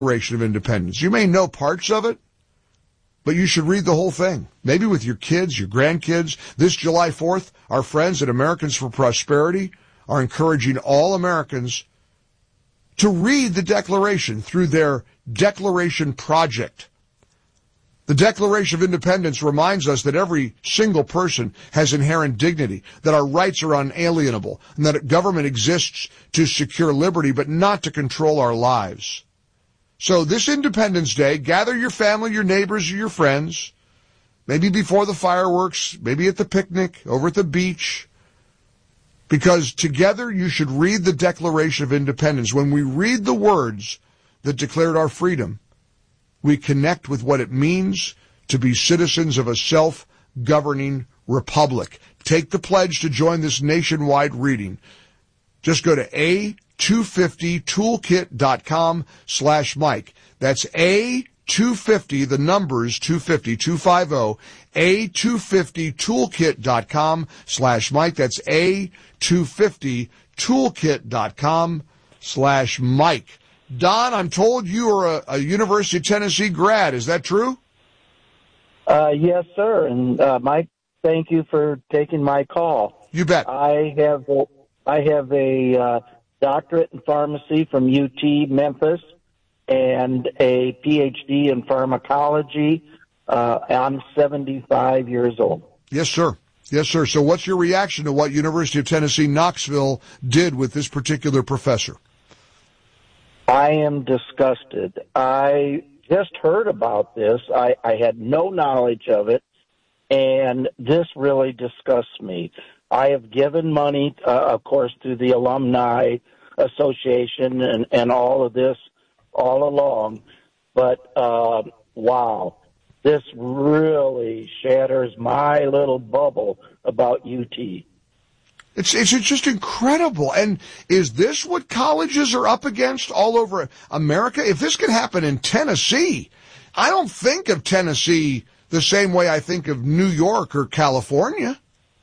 Declaration of Independence. You may know parts of it, but you should read the whole thing. Maybe with your kids, your grandkids. This July 4th, our friends at Americans for Prosperity are encouraging all Americans to read the Declaration through their Declaration Project. The Declaration of Independence reminds us that every single person has inherent dignity, that our rights are unalienable, and that government exists to secure liberty, but not to control our lives. So this Independence Day, gather your family, your neighbors, or your friends, maybe before the fireworks, maybe at the picnic, over at the beach, because together you should read the Declaration of Independence. When we read the words that declared our freedom, we connect with what it means to be citizens of a self-governing republic. Take the pledge to join this nationwide reading. Just go to a250toolkit.com/Mike. That's A250, the numbers 250, A250toolkit.com/Mike. That's A250toolkit.com/Mike. Don, I'm told you are a University of Tennessee grad. Is that true? Yes, sir. And Mike, thank you for taking my call. You bet. I have a doctorate in pharmacy from UT Memphis and a PhD in pharmacology. I'm 75 years old. Yes, sir. Yes, sir. So what's your reaction to what University of Tennessee Knoxville did with this particular professor? I am disgusted. I just heard about this. I had no knowledge of it, and this really disgusts me. I have given money, of course, to the Alumni Association and all of this all along, but wow, this really shatters my little bubble about UT. It's just incredible. And is this what colleges are up against all over America? If this could happen in Tennessee, I don't think of Tennessee the same way I think of New York or California.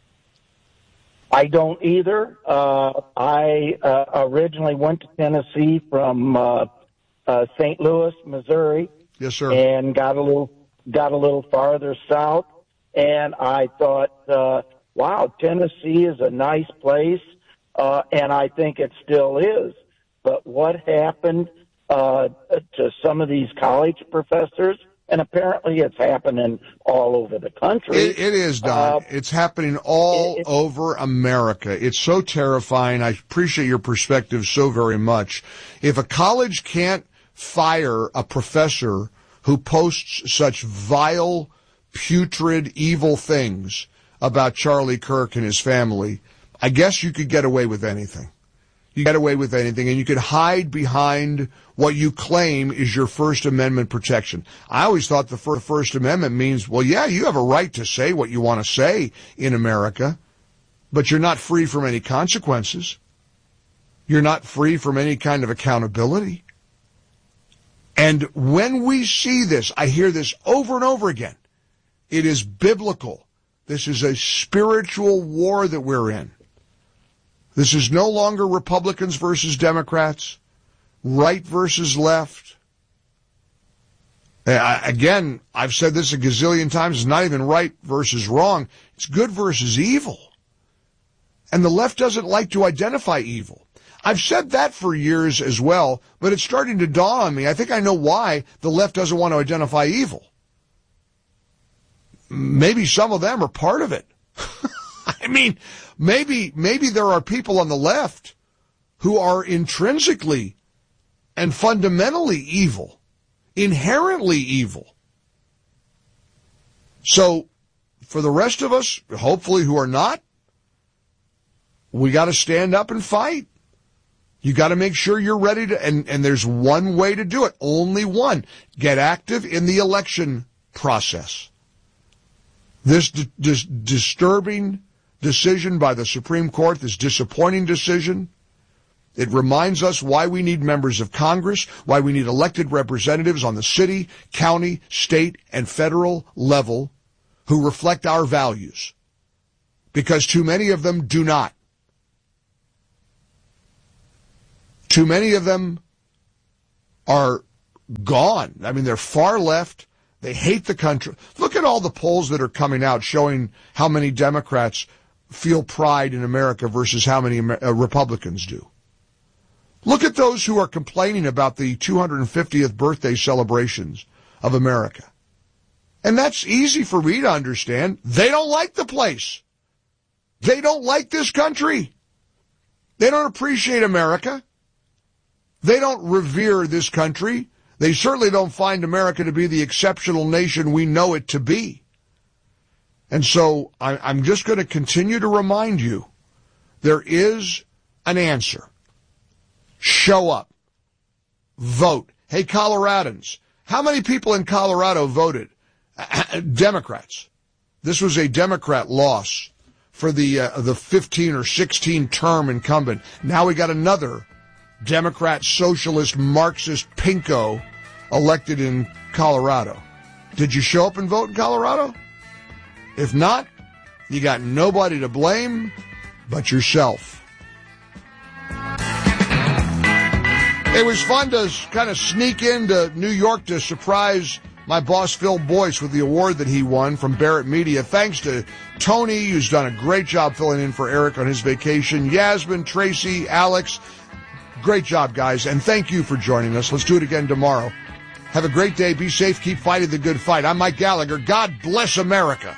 I don't either. I originally went to Tennessee from St. Louis, Missouri. Yes, sir. And got a little farther south, and I thought, wow, Tennessee is a nice place, and I think it still is. But what happened to some of these college professors, and apparently it's happening all over the country. It is, Don. It's happening all over America. It's so terrifying. I appreciate your perspective so very much. If a college can't fire a professor who posts such vile, putrid, evil things about Charlie Kirk and his family, I guess you could get away with anything. You get away with anything, and you could hide behind what you claim is your First Amendment protection. I always thought the First Amendment means, well, yeah, you have a right to say what you want to say in America, but you're not free from any consequences. You're not free from any kind of accountability. And when we see this, I hear this over and over again, it is biblical. This is a spiritual war that we're in. This is no longer Republicans versus Democrats, right versus left. Again, I've said this a gazillion times, it's not even right versus wrong. It's good versus evil. And the left doesn't like to identify evil. I've said that for years as well, but it's starting to dawn on me. I think I know why the left doesn't want to identify evil. Maybe some of them are part of it. I mean, maybe there are people on the left who are intrinsically and fundamentally evil, inherently evil. So for the rest of us, hopefully who are not, we got to stand up and fight. You got to make sure you're ready to, and there's one way to do it, only one. Get active in the election process. This disturbing decision by the Supreme Court, this disappointing decision, it reminds us why we need members of Congress, why we need elected representatives on the city, county, state, and federal level who reflect our values. Because too many of them do not. Too many of them are gone. I mean, they're far left. They hate the country. Look at all the polls that are coming out showing how many Democrats feel pride in America versus how many Republicans do. Look at those who are complaining about the 250th birthday celebrations of America. And that's easy for me to understand. They don't like the place. They don't like this country. They don't appreciate America. They don't revere this country. They certainly don't find America to be the exceptional nation we know it to be. And so I'm just going to continue to remind you, there is an answer. Show up. Vote. Hey, Coloradans, how many people in Colorado voted? Democrats. This was a Democrat loss for the 15 or 16 term incumbent. Now we got another Democrat, socialist, Marxist pinko elected in Colorado. Did you show up and vote in Colorado? If not, you got nobody to blame but yourself. It was fun to kind of sneak into New York to surprise my boss Phil Boyce with the award that he won from Barrett Media. Thanks to Tony, who's done a great job filling in for Eric on his vacation. Yasmin, Tracy, Alex, great job, guys. And thank you for joining us. Let's do it again tomorrow. Have a great day. Be safe. Keep fighting the good fight. I'm Mike Gallagher. God bless America.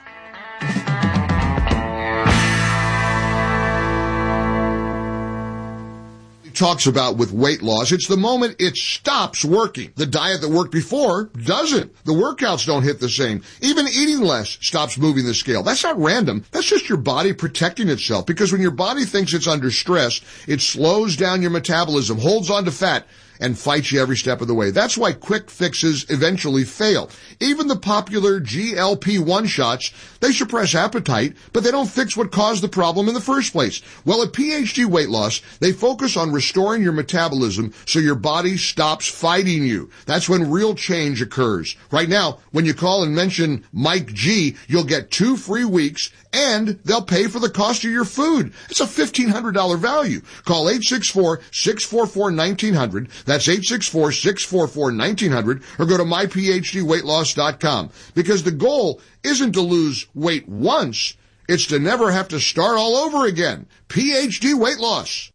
Talks about with weight loss, it's the moment it stops working. The diet that worked before doesn't. The workouts don't hit the same. Even eating less stops moving the scale. That's not random. That's just your body protecting itself, because when your body thinks it's under stress, it slows down your metabolism, holds on to fat, and fights you every step of the way. That's why quick fixes eventually fail. Even the popular GLP-1 shots, they suppress appetite, but they don't fix what caused the problem in the first place. Well, at PhD Weight Loss, they focus on restoring your metabolism so your body stops fighting you. That's when real change occurs. Right now, when you call and mention Mike G, you'll get 2 free weeks, and they'll pay for the cost of your food. It's a $1,500 value. Call 864-644-1900. That's 864-644-1900, or go to myphdweightloss.com. Because the goal isn't to lose weight once, it's to never have to start all over again. PhD Weight Loss.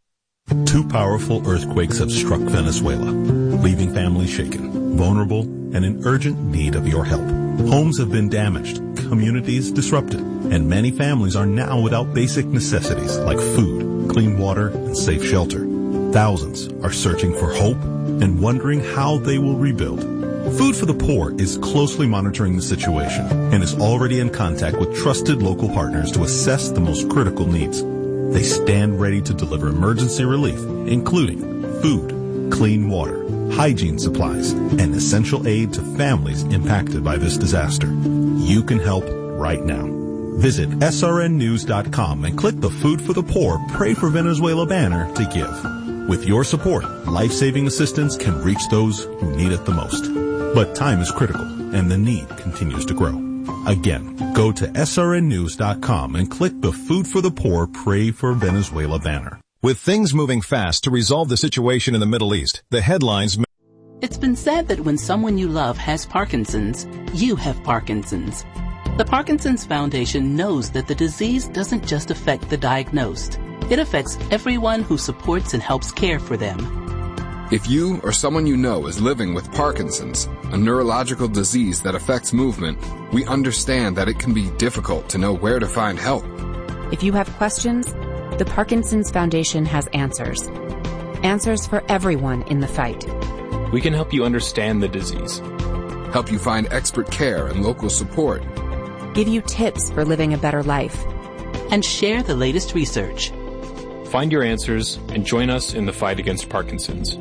2 powerful earthquakes have struck Venezuela, leaving families shaken, vulnerable, and in urgent need of your help. Homes have been damaged, communities disrupted, and many families are now without basic necessities like food, clean water, and safe shelter. Thousands are searching for hope and wondering how they will rebuild. Food for the Poor is closely monitoring the situation and is already in contact with trusted local partners to assess the most critical needs. They stand ready to deliver emergency relief, including food, clean water, hygiene supplies, and essential aid to families impacted by this disaster. You can help right now. Visit srnnews.com and click the Food for the Poor Pray for Venezuela banner to give. With your support, life-saving assistance can reach those who need it the most. But time is critical, and the need continues to grow. Again, go to srnnews.com and click the Food for the Poor Pray for Venezuela banner. With things moving fast to resolve the situation in the Middle East, the headlines... It's been said that when someone you love has Parkinson's, you have Parkinson's. The Parkinson's Foundation knows that the disease doesn't just affect the diagnosed. It affects everyone who supports and helps care for them. If you or someone you know is living with Parkinson's, a neurological disease that affects movement, we understand that it can be difficult to know where to find help. If you have questions, the Parkinson's Foundation has answers. Answers for everyone in the fight. We can help you understand the disease. Help you find expert care and local support. Give you tips for living a better life. And share the latest research. Find your answers and join us in the fight against Parkinson's.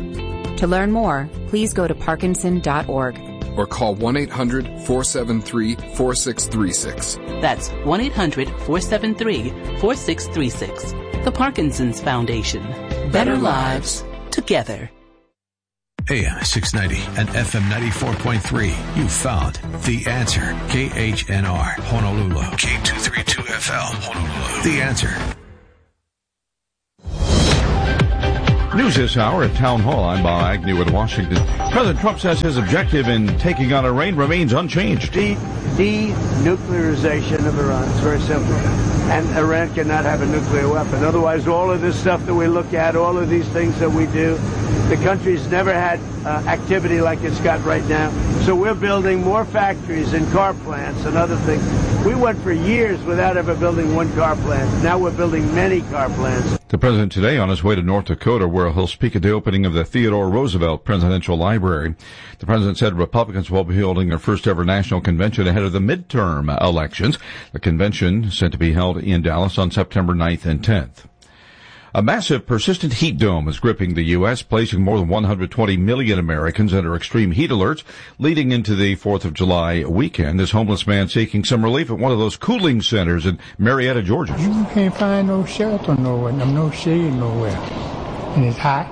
To learn more, please go to parkinson.org. Or call 1-800-473-4636. That's 1-800-473-4636. The Parkinson's Foundation. Better lives together. AM 690 and FM 94.3. You found The Answer. KHNR, Honolulu. K232FL, Honolulu. The Answer. News this hour at Town Hall. I'm Bob Agnew in Washington. President Trump says his objective in taking on Iran remains unchanged. De-nuclearization of Iran. It's very simple. And Iran cannot have a nuclear weapon. Otherwise, all of this stuff that we look at, all of these things that we do, the country's never had activity like it's got right now. So we're building more factories and car plants and other things. We went for years without ever building one car plant. Now we're building many car plants. The president today on his way to North Dakota, where he'll speak at the opening of the Theodore Roosevelt Presidential Library. The president said Republicans will be holding their first ever national convention ahead of the midterm elections. The convention is set to be held in Dallas on September 9th and 10th. A massive persistent heat dome is gripping the U.S., placing more than 120 million Americans under extreme heat alerts leading into the 4th of July weekend. This homeless man seeking some relief at one of those cooling centers in Marietta, Georgia. You can't find no shelter nowhere, no shade nowhere. And it's hot.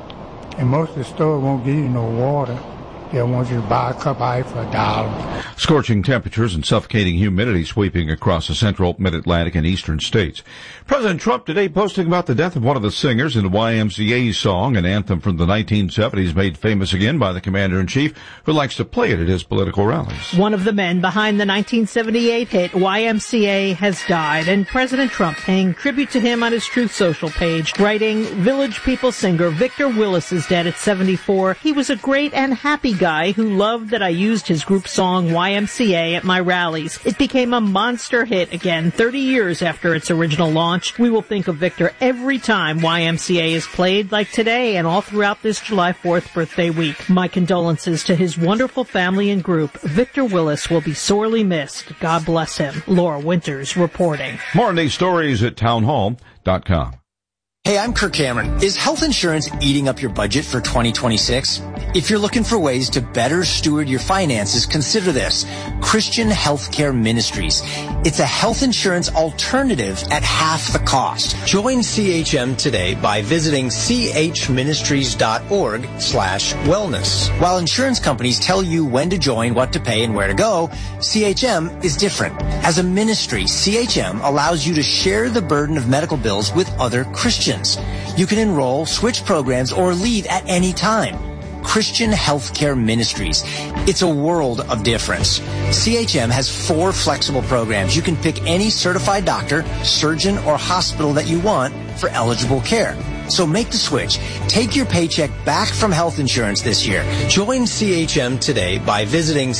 And most of the stores won't give you no water. They want you to buy a cup of ice for $1. Scorching temperatures and suffocating humidity sweeping across the central, mid-Atlantic, and eastern states. President Trump today posting about the death of one of the singers in the YMCA song, an anthem from the 1970s made famous again by the commander-in-chief, who likes to play it at his political rallies. One of the men behind the 1978 hit YMCA has died, and President Trump paying tribute to him on his Truth Social page, writing, Village People singer Victor Willis is dead at 74. He was a great and happy guy who loved that I used his group song YMCA at my rallies. It became a monster hit again 30 years after its original launch. We will think of Victor every time YMCA is played, like today and all throughout this July 4th birthday week. My condolences to his wonderful family and group. Victor Willis will be sorely missed. God bless him. Laura Winters reporting. More on these stories at townhall.com. Hey, I'm Kirk Cameron. Is health insurance eating up your budget for 2026? If you're looking for ways to better steward your finances, consider this. Christian Healthcare Ministries. It's a health insurance alternative at half the cost. Join CHM today by visiting chministries.org/wellness. While insurance companies tell you when to join, what to pay, and where to go, CHM is different. As a ministry, CHM allows you to share the burden of medical bills with other Christians. You can enroll, switch programs, or leave at any time. Christian Healthcare Ministries. It's a world of difference. CHM has 4 flexible programs. You can pick any certified doctor, surgeon, or hospital that you want for eligible care. So make the switch. Take your paycheck back from health insurance this year. Join CHM today by visiting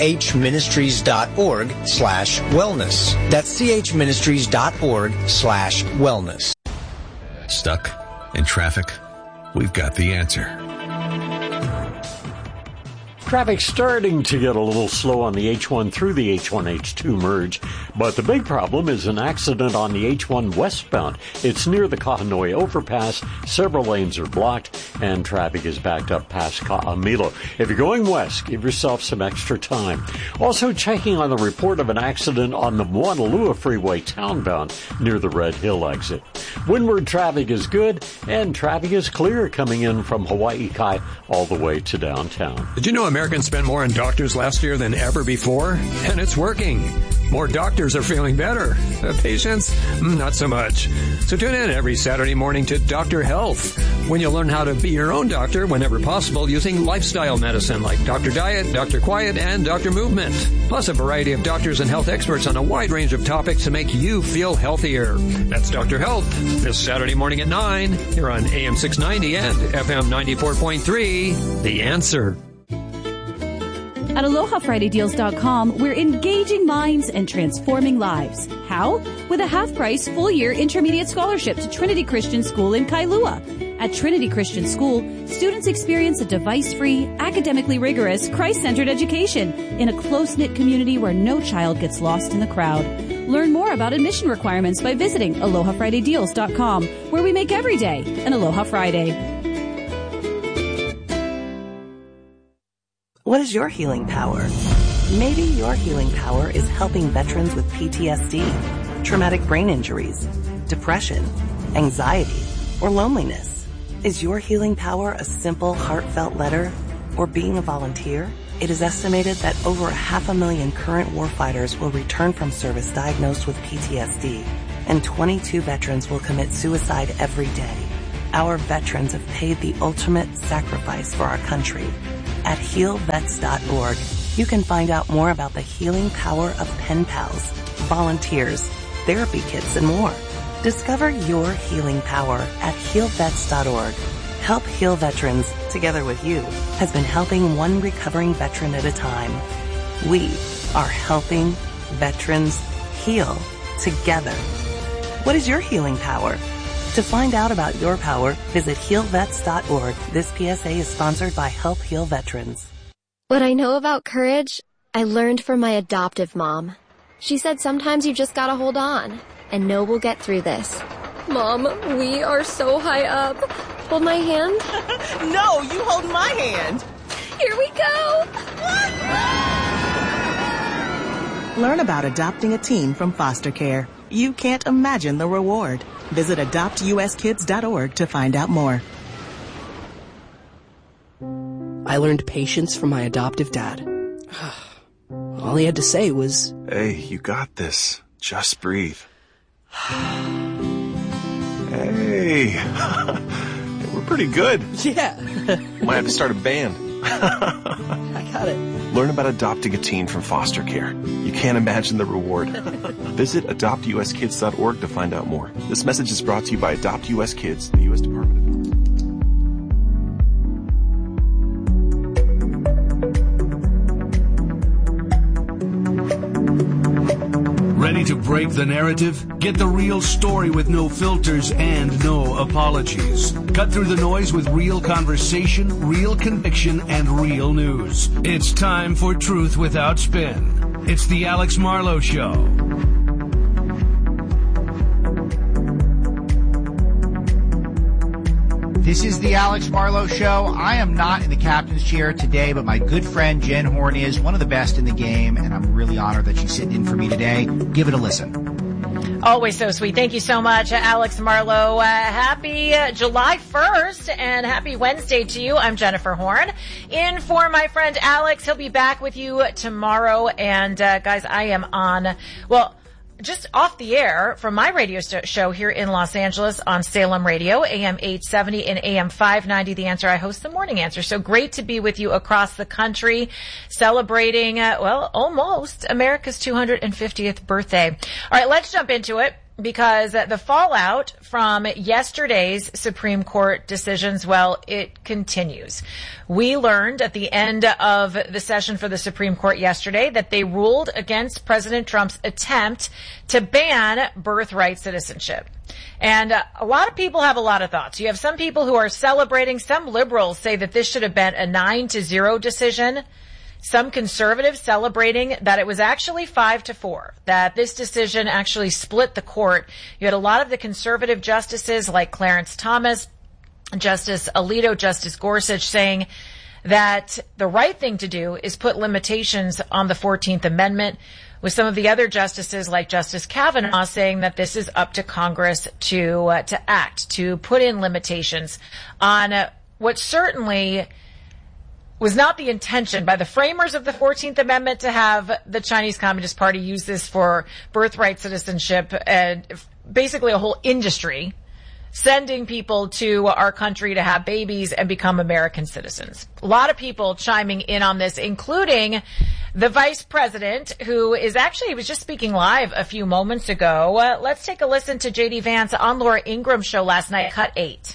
chministries.org/wellness. That's chministries.org/wellness. Stuck in traffic? We've got the answer. Traffic's starting to get a little slow on the H1 through the H1-H2 merge, but the big problem is an accident on the H1 westbound. It's near the Kahanoy overpass. Several lanes are blocked, and traffic is backed up past Ka'amilo. If you're going west, give yourself some extra time. Also checking on the report of an accident on the Moanalua Freeway townbound near the Red Hill exit. Windward traffic is good, and traffic is clear coming in from Hawaii Kai all the way to downtown. Did you know Americans spent more on doctors last year than ever before? And it's working. More doctors are feeling better. Patients, not so much. So tune in every Saturday morning to Dr. Health, when you'll learn how to be your own doctor whenever possible using lifestyle medicine like Dr. Diet, Dr. Quiet, and Dr. Movement. Plus a variety of doctors and health experts on a wide range of topics to make you feel healthier. That's Dr. Health, this Saturday morning at 9, here on AM 690 and FM 94.3, The Answer. At AlohaFridayDeals.com, we're engaging minds and transforming lives. How? With a half-price, full-year intermediate scholarship to Trinity Christian School in Kailua. At Trinity Christian School, students experience a device-free, academically rigorous, Christ-centered education in a close-knit community where no child gets lost in the crowd. Learn more about admission requirements by visiting AlohaFridayDeals.com, where we make every day an Aloha Friday. What is your healing power? Maybe your healing power is helping veterans with PTSD, traumatic brain injuries, depression, anxiety, or loneliness. Is your healing power a simple, heartfelt letter or being a volunteer? It is estimated that over 500,000 current warfighters will return from service diagnosed with PTSD, and 22 veterans will commit suicide every day. Our veterans have paid the ultimate sacrifice for our country. At HealVets.org, you can find out more about the healing power of pen pals, volunteers, therapy kits, and more. Discover your healing power at HealVets.org. Help Heal Veterans, together with you, has been helping one recovering veteran at a time. We are helping veterans heal together. What is your healing power? To find out about your power, visit HealVets.org. This PSA is sponsored by Help Heal Veterans. What I know about courage, I learned from my adoptive mom. She said sometimes you just gotta hold on and know we'll get through this. Mom, we are so high up. Hold my hand. No, you hold my hand. Here we go. Learn about adopting a teen from foster care. You can't imagine the reward. Visit adoptuskids.org to find out more. I learned patience from my adoptive dad. All he had to say was, "Hey, you got this. Just breathe." Hey, we're pretty good. Yeah. Might have to start a band. I got it. Learn about adopting a teen from foster care. You can't imagine the reward. Visit adoptuskids.org to find out more. This message is brought to you by Adopt US Kids, the U.S. Department of Health. Ready to break the narrative? Get the real story with no filters and no apologies. Cut through the noise with real conversation, real conviction, and real news. It's time for Truth Without Spin. It's the Alex Marlow Show. This is the Alex Marlow Show. I am not in the captain's chair today, but my good friend Jen Horn is, one of the best in the game, and I'm really honored that she's sitting in for me today. Give it a listen. Always so sweet. Thank you so much, Alex Marlow. Happy July 1st and happy Wednesday to you. I'm Jennifer Horn. In for my friend Alex. He'll be back with you tomorrow. And guys, I am on, just off the air from my radio show here in Los Angeles on Salem Radio, AM 870 and AM 590. The Answer. I host the Morning Answer. So great to be with you across the country, celebrating, almost America's 250th birthday. All right, let's jump into it. Because the fallout from yesterday's Supreme Court decisions, it continues. We learned at the end of the session for the Supreme Court yesterday that they ruled against President Trump's attempt to ban birthright citizenship. And a lot of people have a lot of thoughts. You have some people who are celebrating. Some liberals say that this should have been a 9-0 decision. Some conservatives celebrating that it was actually 5-4, that this decision actually split the court. You had a lot of the conservative justices like Clarence Thomas, Justice Alito, Justice Gorsuch saying that the right thing to do is put limitations on the 14th Amendment, with some of the other justices like Justice Kavanaugh saying that this is up to Congress to act, to put in limitations on what certainly was not the intention by the framers of the 14th Amendment to have the Chinese Communist Party use this for birthright citizenship and basically a whole industry, sending people to our country to have babies and become American citizens. A lot of people chiming in on this, including the vice president, who is actually, he was just speaking live a few moments ago. Let's take a listen to J.D. Vance on Laura Ingraham's show last night, Cut 8.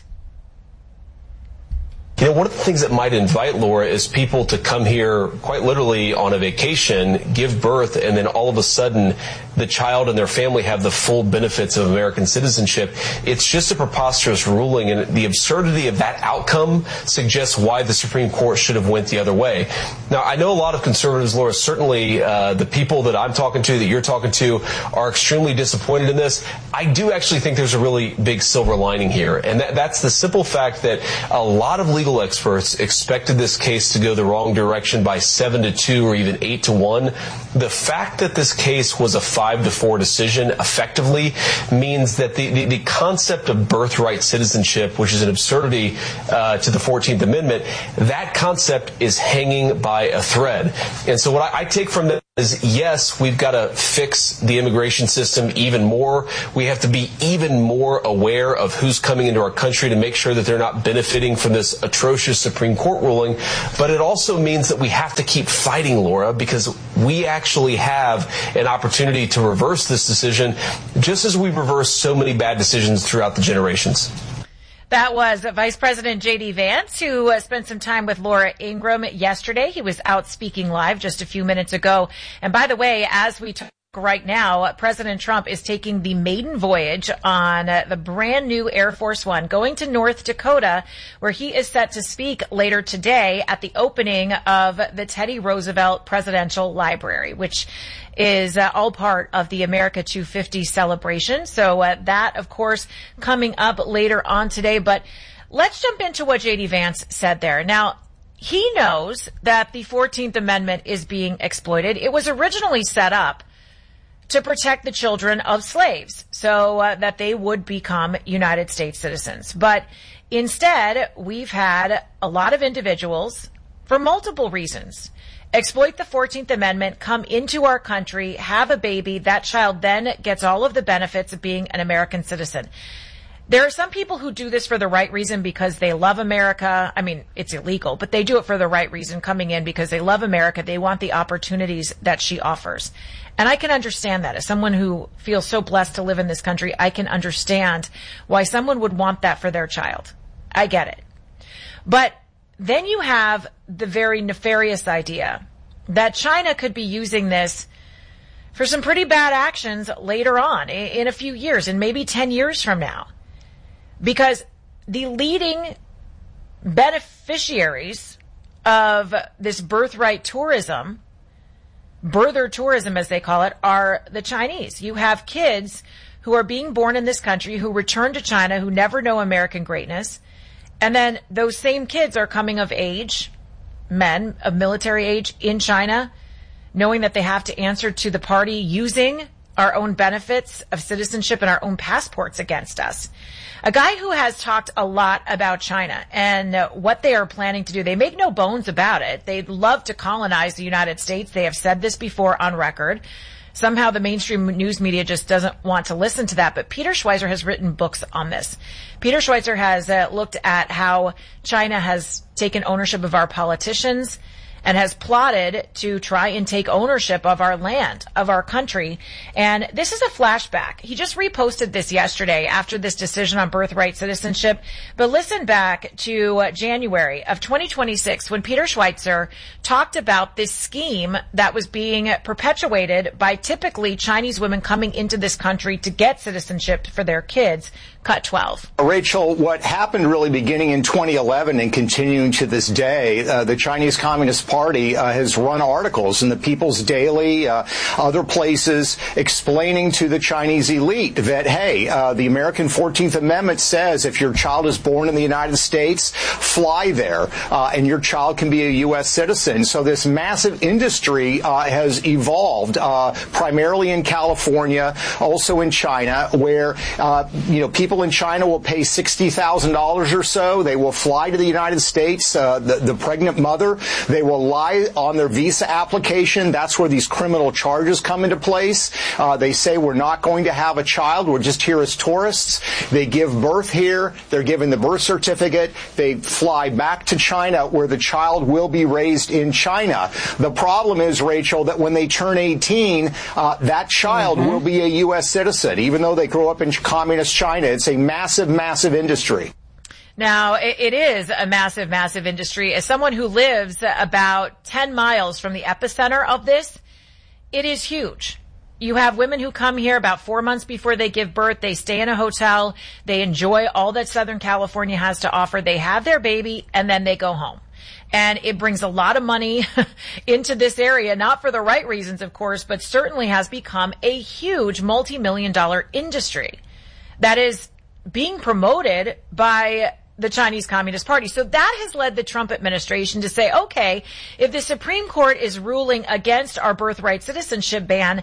You know, one of the things that might invite, Laura, is people to come here quite literally on a vacation, give birth, and then all of a sudden the child and their family have the full benefits of American citizenship. It's just a preposterous ruling, and the absurdity of that outcome suggests why the Supreme Court should have went the other way. Now, I know a lot of conservatives, Laura, certainly the people that I'm talking to, that you're talking to, are extremely disappointed in this. I do actually think there's a really big silver lining here, and that's the simple fact that a lot of legal experts expected this case to go the wrong direction by 7-2 or even 8-1. The fact that this case was a 5 5-4 decision effectively means that the concept of birthright citizenship, which is an absurdity to the 14th Amendment, that concept is hanging by a thread. And so what I take from that is, yes, we've got to fix the immigration system even more. We have to be even more aware of who's coming into our country to make sure that they're not benefiting from this atrocious Supreme Court ruling. But it also means that we have to keep fighting, Laura, because we actually have an opportunity to reverse this decision, just as we reversed so many bad decisions throughout the generations. That was Vice President J.D. Vance, who spent some time with Laura Ingraham yesterday. He was out speaking live just a few minutes ago. And by the way, as we talk right now, President Trump is taking the maiden voyage on the brand new Air Force One, going to North Dakota, where he is set to speak later today at the opening of the Teddy Roosevelt Presidential Library, which is all part of the America 250 celebration. So that, of course, coming up later on today. But let's jump into what J.D. Vance said there. Now, he knows that the 14th Amendment is being exploited. It was originally set up to protect the children of slaves so that they would become United States citizens. But instead, we've had a lot of individuals, for multiple reasons, exploit the 14th Amendment, come into our country, have a baby. That child then gets all of the benefits of being an American citizen. There are some people who do this for the right reason because they love America. I mean, it's illegal, but they do it for the right reason, coming in because they love America. They want the opportunities that she offers. And I can understand that. As someone who feels so blessed to live in this country, I can understand why someone would want that for their child. I get it. But then you have the very nefarious idea that China could be using this for some pretty bad actions later on in a few years, and maybe 10 years from now. Because the leading beneficiaries of this birthright tourism, birther tourism as they call it, are the Chinese. You have kids who are being born in this country who return to China, who never know American greatness. And then those same kids are coming of age, men of military age in China, knowing that they have to answer to the party using our own benefits of citizenship and our own passports against us. A guy who has talked a lot about China and what they are planning to do. They make no bones about it. They'd love to colonize the United States. They have said this before on record. Somehow the mainstream news media just doesn't want to listen to that. But Peter Schweizer has written books on this. Peter Schweizer has looked at how China has taken ownership of our politicians and has plotted to try and take ownership of our land, of our country. And this is a flashback. He just reposted this yesterday after this decision on birthright citizenship. But listen back to January of 2026 when Peter Schweizer talked about this scheme that was being perpetuated by typically Chinese women coming into this country to get citizenship for their kids. Cut 12. Rachel, what happened really beginning in 2011 and continuing to this day, the Chinese Communist Party has run articles in the People's Daily, other places, explaining to the Chinese elite that, hey, the American 14th Amendment says if your child is born in the United States, fly there, and your child can be a U.S. citizen. So this massive industry has evolved, primarily in California, also in China, where, people in China will pay $60,000 or so. They will fly to the United States, the pregnant mother. They will lie on their visa application. That's where these criminal charges come into place. They say we're not going to have a child. We're just here as tourists. They give birth here. They're given the birth certificate. They fly back to China where the child will be raised in China. The problem is, Rachel, that when they turn 18, that child will be a U.S. citizen, even though they grow up in communist China. It's a massive, massive industry. Now, it is a massive, massive industry. As someone who lives about 10 miles from the epicenter of this, it is huge. You have women who come here about 4 months before they give birth. They stay in a hotel. They enjoy all that Southern California has to offer. They have their baby, and then they go home. And it brings a lot of money into this area, not for the right reasons, of course, but certainly has become a huge multi-million-dollar industry that is being promoted by the Chinese Communist Party. So that has led the Trump administration to say, okay, if the Supreme Court is ruling against our birthright citizenship ban,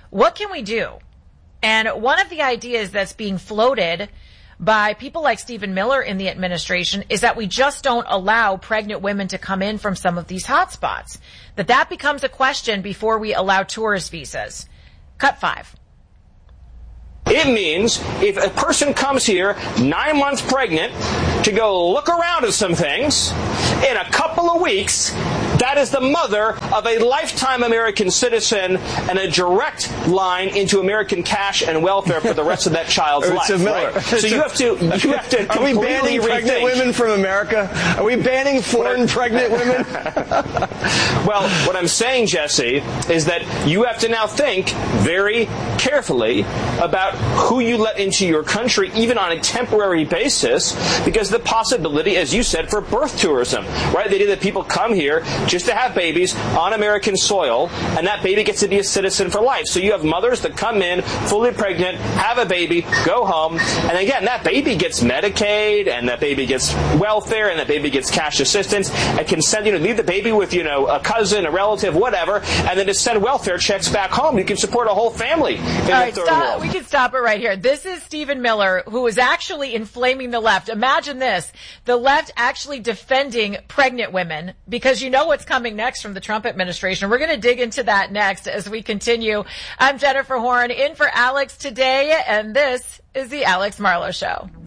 What can we do? And one of the ideas that's being floated by people like Stephen Miller in the administration is that we just don't allow pregnant women to come in from some of these hotspots. That becomes a question before we allow tourist visas. Cut 5. It means if a person comes here 9 months pregnant to go look around at some things, in a couple of weeks, that is the mother of a lifetime American citizen and a direct line into American cash and welfare for the rest of that child's life. Miller. Right? So you have to Are we banning pregnant women from America? Are we banning foreign pregnant women? Well, what I'm saying, Jesse, is that you have to now think very carefully about who you let into your country, even on a temporary basis, because the possibility, as you said, for birth tourism, right? The idea that people come here just to have babies on American soil, and that baby gets to be a citizen for life. So you have mothers that come in fully pregnant, have a baby, go home, and again, that baby gets Medicaid, and that baby gets welfare, and that baby gets cash assistance, and can send, leave the baby with, a cousin, a relative, whatever, and then just send welfare checks back home. You can support a whole family in the third world. We can stop it right here. This is Stephen Miller, who is actually inflaming the left. Imagine this. The left actually defending pregnant women, because you know what's coming next from the Trump administration. We're going to dig into that next as we continue. I'm Jennifer Horn, in for Alex today, and this is the Alex Marlow Show.